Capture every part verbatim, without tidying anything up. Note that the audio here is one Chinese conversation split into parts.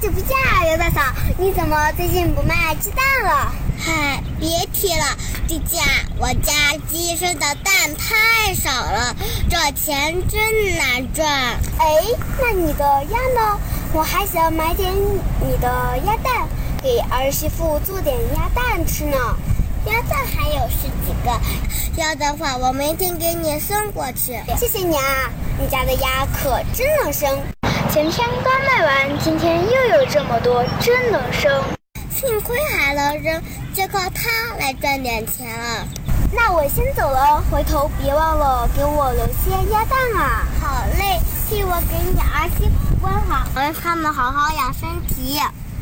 久不见啊，刘大嫂，你怎么最近不卖鸡蛋了？ 嗨，别提了，弟弟啊，我家鸡生的蛋太少了，这钱真难赚。 哎，那你的鸭呢？我还想买点你的鸭蛋，给儿媳妇做点鸭蛋吃呢。 鸭蛋还有十几个，要的话我明天给你送过去。 谢谢你啊，你家的鸭可真能生。前天刚卖完，今天又有这么多，真能生。 幸亏还能扔，就靠它来赚点钱了。 那我先走了，回头别忘了给我留些鸭蛋啊。 好嘞，替我给你儿媳妇关好，让他们好好养身体。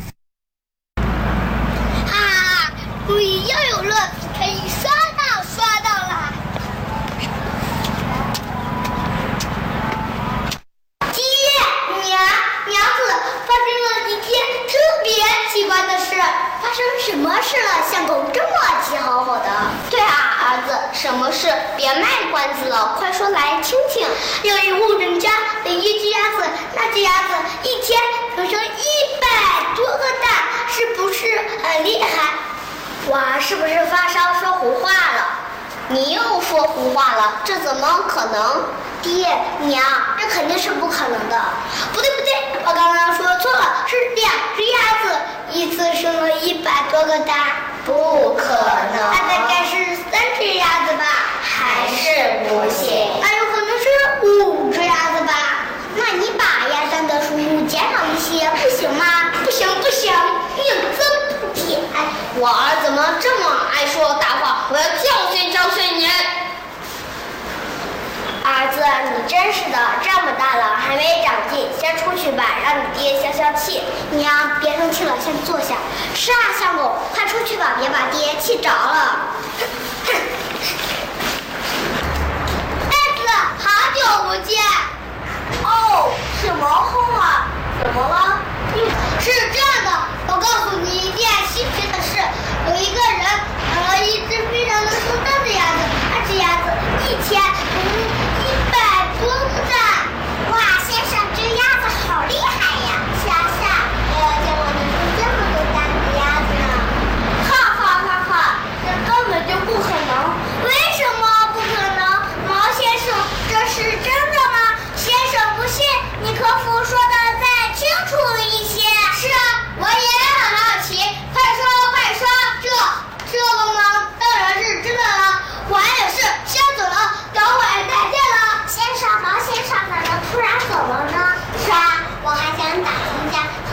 哈，终于又有乐子可以刷到刷到了。爹娘娘子，发生了一件特别奇怪的事。发生什么事了？相公这么气吼吼的。对啊，儿子，什么事？别卖关子了，快说来听听。有一户人家的一只鸭子，那只鸭子一天能生一百多个蛋，是不是很厉害？我是不是发烧说胡话了？你又说胡话了，这怎么可能？爹娘，这肯定是不可能的。不对不对，我刚刚说错了，是两只鸭子一次生了一百多个蛋。不可能，那大概是三只鸭子吧？还是不行？那有可能是五只鸭子吧？那你把鸭蛋的数目减少一些，不行吗？不行不行，宁增不减。我儿怎么这么爱说大话？我要教训教训你！儿子，你真是的，这么大了还没长进，先出去吧，让你爹消消气。娘，别生气了，先坐下。是啊，相公，快出去吧，别把爹气着了。袋子，好久不见。哦，是毛hom啊，怎么了？嗯，是这样的，我告诉你一件稀奇的事。有一个人养了一只非常能生蛋的鸭子，那只鸭子一天能